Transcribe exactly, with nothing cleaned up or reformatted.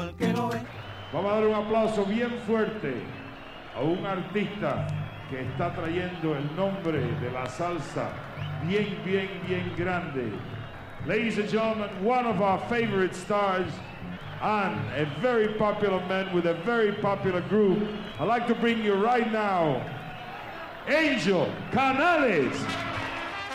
ciego el que no ve. Vamos a dar un aplauso bien fuerte a un artista que está trayendo el nombre de la salsa bien, bien, bien grande. Ladies and gentlemen, one of our favorite stars and a very popular man with a very popular group. I'd like to bring you right now, Angel Canales.